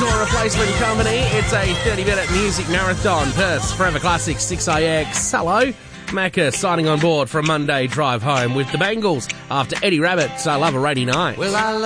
for Replacement Company. It's a 30-minute music marathon. Perth's Forever Classics 6AX. Hello. Macca signing on board for a Monday drive home with the Bangles after Eddie Rabbitt's I Love a Rainy Night. Well, I